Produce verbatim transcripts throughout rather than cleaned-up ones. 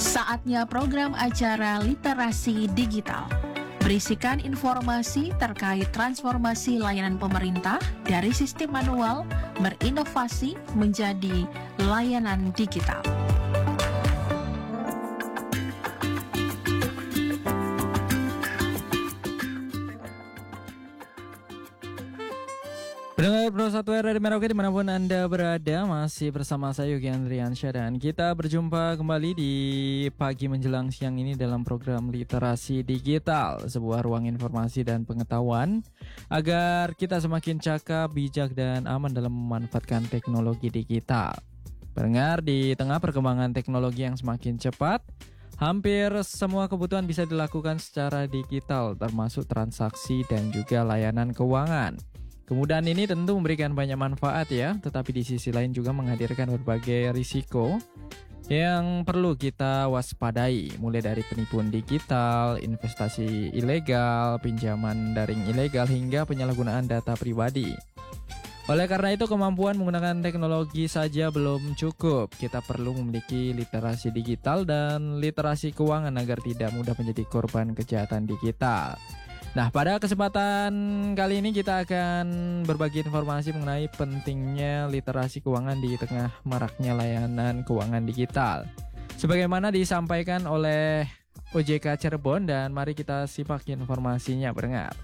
Saatnya program acara Literasi Digital. Berisikan informasi terkait transformasi layanan pemerintah dari sistem manual berinovasi menjadi layanan digital. Pendengar Pro satu R R I Merauke dimanapun Anda berada, masih bersama saya Yogi Andriansyah dan kita berjumpa kembali di pagi menjelang siang ini dalam program Literasi Digital, sebuah ruang informasi dan pengetahuan agar kita semakin cakap, bijak dan aman dalam memanfaatkan teknologi digital. Pendengar, di tengah perkembangan teknologi yang semakin cepat, hampir semua kebutuhan bisa dilakukan secara digital, termasuk transaksi dan juga layanan keuangan. Kemudahan ini tentu memberikan banyak manfaat ya, tetapi di sisi lain juga menghadirkan berbagai risiko yang perlu kita waspadai, mulai dari penipuan digital, investasi ilegal, pinjaman daring ilegal, hingga penyalahgunaan data pribadi. Oleh karena itu, kemampuan menggunakan teknologi saja belum cukup. Kita perlu memiliki literasi digital dan literasi keuangan agar tidak mudah menjadi korban kejahatan digital. Nah, pada kesempatan kali ini kita akan berbagi informasi mengenai pentingnya literasi keuangan di tengah maraknya layanan keuangan digital. Sebagaimana disampaikan oleh O J K Cirebon, dan mari kita simak informasinya, pendengar.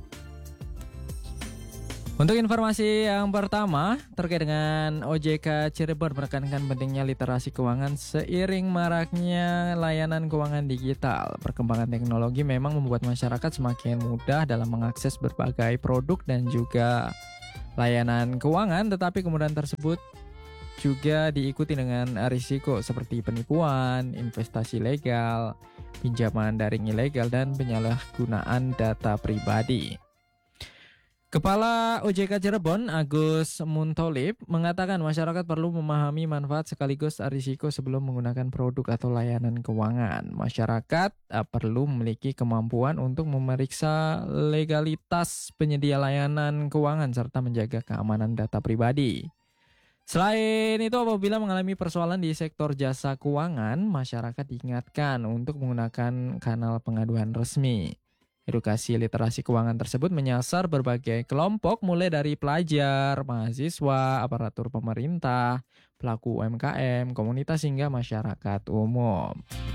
Untuk informasi yang pertama terkait dengan O J K Cirebon menekankan pentingnya literasi keuangan seiring maraknya layanan keuangan digital. Perkembangan teknologi memang membuat masyarakat semakin mudah dalam mengakses berbagai produk dan juga layanan keuangan, tetapi kemudahan tersebut juga diikuti dengan risiko seperti penipuan, investasi ilegal, pinjaman daring ilegal, dan penyalahgunaan data pribadi. Kepala O J K Cirebon, Agus Muntolib, mengatakan masyarakat perlu memahami manfaat sekaligus risiko sebelum menggunakan produk atau layanan keuangan. Masyarakat uh, perlu memiliki kemampuan untuk memeriksa legalitas penyedia layanan keuangan serta menjaga keamanan data pribadi. Selain itu, apabila mengalami persoalan di sektor jasa keuangan, masyarakat diingatkan untuk menggunakan kanal pengaduan resmi. Edukasi literasi keuangan tersebut menyasar berbagai kelompok, mulai dari pelajar, mahasiswa, aparatur pemerintah, pelaku U M K M, komunitas hingga masyarakat umum.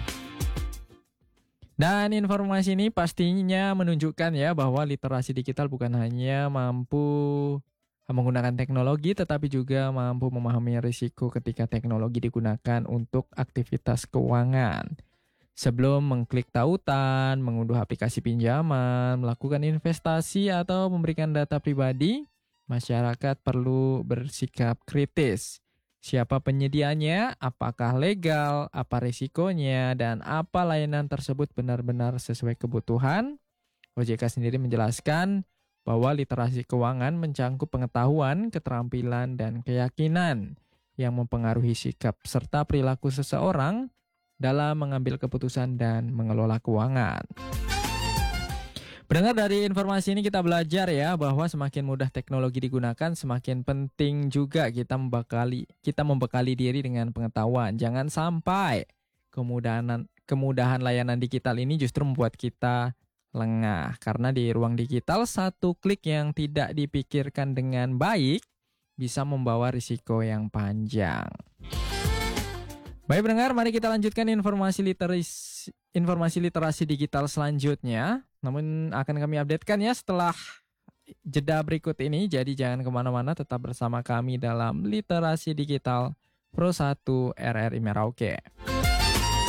Dan informasi ini pastinya menunjukkan ya bahwa literasi digital bukan hanya mampu menggunakan teknologi, tetapi juga mampu memahami risiko ketika teknologi digunakan untuk aktivitas keuangan. Sebelum mengklik tautan, mengunduh aplikasi pinjaman, melakukan investasi, atau memberikan data pribadi, masyarakat perlu bersikap kritis. Siapa penyedianya, apakah legal, apa risikonya, dan apa layanan tersebut benar-benar sesuai kebutuhan? O J K sendiri menjelaskan bahwa literasi keuangan mencangkup pengetahuan, keterampilan, dan keyakinan yang mempengaruhi sikap serta perilaku seseorang dalam mengambil keputusan dan mengelola keuangan. Pendengar, dari informasi ini kita belajar ya bahwa semakin mudah teknologi digunakan, semakin penting juga kita membekali kita membekali diri dengan pengetahuan. Jangan sampai kemudahan kemudahan layanan digital ini justru membuat kita lengah, karena di ruang digital satu klik yang tidak dipikirkan dengan baik bisa membawa risiko yang panjang. Baik pendengar, mari kita lanjutkan informasi literasi, informasi literasi digital selanjutnya. Namun akan kami updatekan ya setelah jeda berikut ini. Jadi jangan kemana-mana, tetap bersama kami dalam Literasi Digital Pro satu R R I Merauke.